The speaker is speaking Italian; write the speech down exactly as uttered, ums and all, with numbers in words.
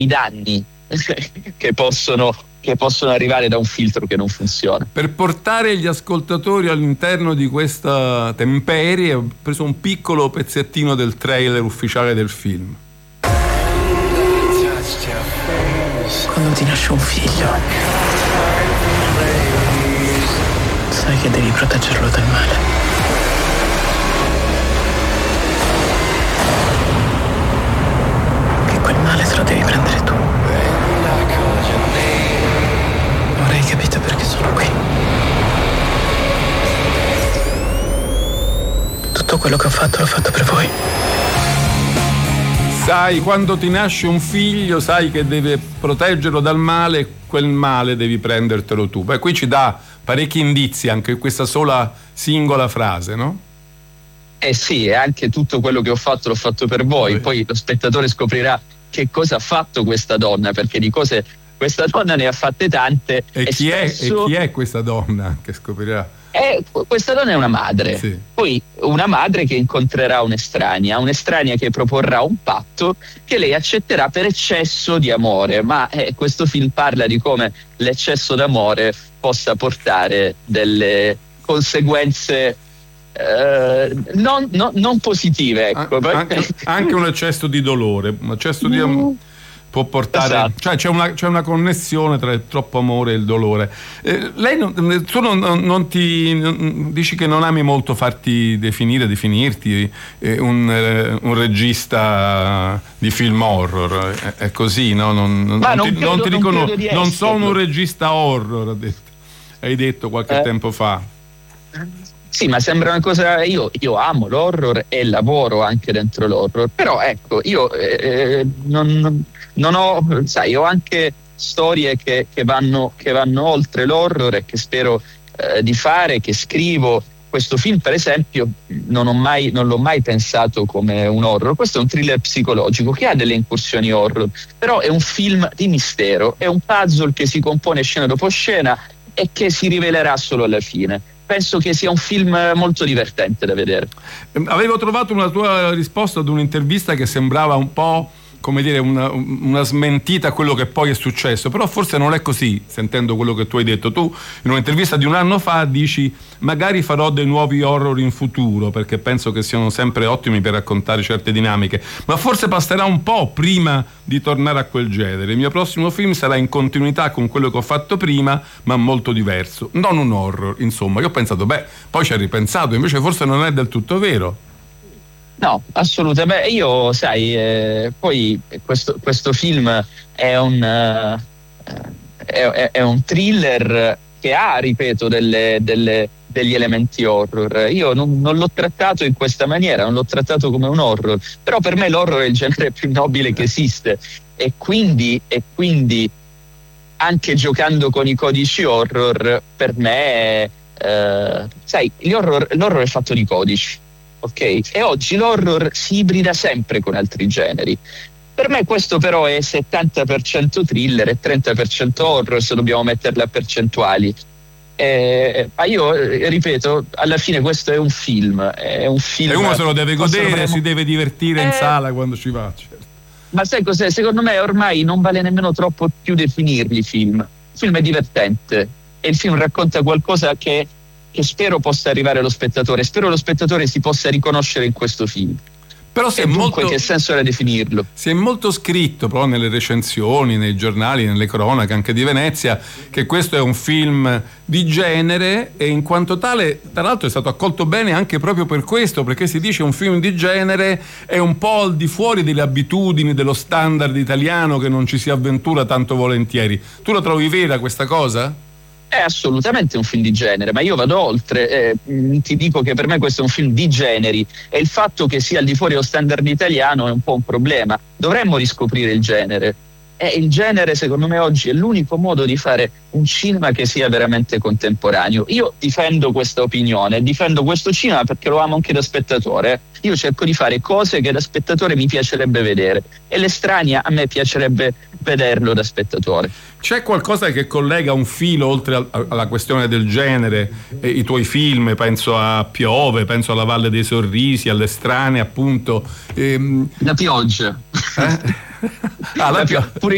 i danni che possono che possono arrivare da un filtro che non funziona. Per portare gli ascoltatori all'interno di questa temperie ho preso un piccolo pezzettino del trailer ufficiale del film. Quando ti nasce un figlio, sai che devi proteggerlo dal male. Che quel male te lo devi prendere tu. Ora hai capito perché sono qui. Tutto quello che ho fatto l'ho fatto per voi. Sai, quando ti nasce un figlio, sai che deve proteggerlo dal male, quel male devi prendertelo tu. Beh, qui ci dà parecchi indizi anche questa sola singola frase, no? Eh sì, e anche tutto quello che ho fatto l'ho fatto per voi. Poi lo spettatore scoprirà che cosa ha fatto questa donna, perché di cose questa donna ne ha fatte tante. E, e chi, spesso... è, e chi è questa donna che scoprirà? Eh, questa donna è una madre, sì. Poi una madre che incontrerà un'estranea, un'estranea che proporrà un patto che lei accetterà per eccesso di amore, ma eh, questo film parla di come l'eccesso d'amore possa portare delle conseguenze eh, non, non, non positive, ecco. Anche, anche un eccesso di dolore, un eccesso di amore può portare, esatto. Cioè c'è una, c'è una connessione tra il troppo amore e il dolore. Eh, lei non, tu non, non ti non, dici che non ami molto farti definire, definirti eh, un, eh, un regista di film horror, è, è così, no? Non, non, Ma non, non ti, credo, non ti non dicono, credo di non esserlo. sono un regista horror, ha detto. Hai detto qualche eh. tempo fa. Sì, ma sembra una cosa. Io, io amo l'horror e lavoro anche dentro l'horror, però ecco, io eh, non, non ho, sai, ho anche storie che, che, vanno, che vanno oltre l'horror e che spero eh, di fare, che scrivo. Questo film, per esempio, non, ho mai, non l'ho mai pensato come un horror. Questo è un thriller psicologico che ha delle incursioni horror, però è un film di mistero, è un puzzle che si compone scena dopo scena e che si rivelerà solo alla fine. Penso che sia un film molto divertente da vedere. Avevo trovato una tua risposta ad un'intervista che sembrava un po', come dire, una, una smentita a quello che poi è successo, però forse non è così, sentendo quello che tu hai detto. Tu in un'intervista di un anno fa dici: magari farò dei nuovi horror in futuro, perché penso che siano sempre ottimi per raccontare certe dinamiche, ma forse passerà un po' prima di tornare a quel genere. Il mio prossimo film sarà in continuità con quello che ho fatto prima, ma molto diverso, non un horror. Insomma, io ho pensato, beh, poi ci hai ripensato, invece forse non è del tutto vero. No, assolutamente. Io, sai, eh, poi questo, questo film è un, uh, è, è un thriller che ha, ripeto, delle, delle, degli elementi horror. Io non, non l'ho trattato in questa maniera, non l'ho trattato come un horror, però per me l'horror è il genere più nobile che esiste e quindi, e quindi anche giocando con i codici horror, per me, eh, sai, gli horror, l'horror è fatto di codici. Ok, e oggi l'horror si ibrida sempre con altri generi. Per me questo però è settanta per cento thriller e trenta per cento horror, se dobbiamo metterle a percentuali. Eh, ma io eh, ripeto, alla fine questo è un film, è un film. E uno se lo deve godere, dovremmo... si deve divertire eh, in sala quando ci va. Certo. Ma sai cos'è? Secondo me ormai non vale nemmeno troppo più definirli film. Il film è divertente e il film racconta qualcosa che che spero possa arrivare allo spettatore, spero lo spettatore si possa riconoscere in questo film. Però si e è dunque molto, che senso era definirlo? Si è molto scritto però nelle recensioni, nei giornali, nelle cronache anche di Venezia, che questo è un film di genere e in quanto tale, tra l'altro, è stato accolto bene anche proprio per questo, perché si dice un film di genere è un po' al di fuori delle abitudini, dello standard italiano che non ci si avventura tanto volentieri. Tu la trovi vera questa cosa? È assolutamente un film di genere, ma io vado oltre, eh, ti dico che per me questo è un film di generi e il fatto che sia al di fuori dello standard italiano è un po' un problema. Dovremmo riscoprire il genere e il genere secondo me oggi è l'unico modo di fare un cinema che sia veramente contemporaneo. Io difendo questa opinione, difendo questo cinema perché lo amo anche da spettatore. Io cerco di fare cose che da spettatore mi piacerebbe vedere e l'estranea a me piacerebbe vederlo da spettatore. C'è qualcosa che collega un filo oltre alla questione del genere, eh, i tuoi film, penso a Piove, penso alla Valle dei Sorrisi, all'Estranea appunto. Ehm... La pioggia. Eh? Ah, la la pio- pure